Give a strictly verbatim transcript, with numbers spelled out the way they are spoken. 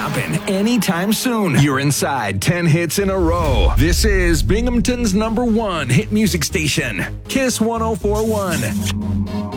happen anytime soon. You're inside ten hits in a row. This is Binghamton's number one hit music station, Kiss one oh four point one.